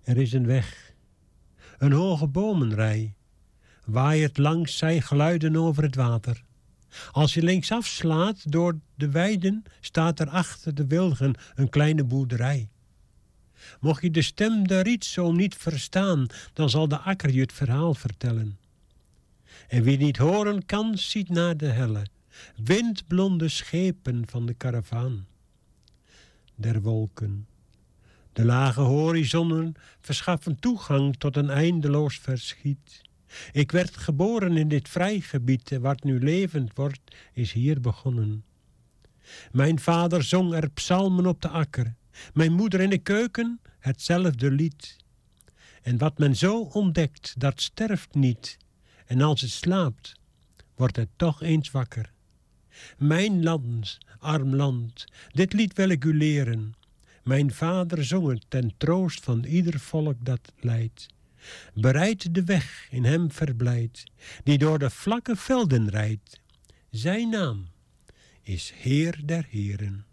Er is een weg, een hoge bomenrij, waaiert langs zij geluiden over het water. Als je linksaf slaat door de weiden, staat er achter de wilgen een kleine boerderij. Mocht je de stem der rietzoom niet verstaan, dan zal de akker je het verhaal vertellen. En wie niet horen kan, ziet naar de helle, windblonde schepen van de karavaan. Der wolken, de lage horizonnen verschaffen toegang tot een eindeloos verschiet. Ik werd geboren in dit vrijgebied, en wat nu levend wordt, is hier begonnen. Mijn vader zong er psalmen op de akker, mijn moeder in de keuken hetzelfde lied. En wat men zo ontdekt, dat sterft niet, en als het slaapt, wordt het toch eens wakker. Mijn land, arm land, dit lied wil ik u leren. Mijn vader zong het ten troost van ieder volk dat lijdt. Bereid de weg in hem verblijd, die door de vlakke velden rijdt. Zijn naam is Heer der Heren.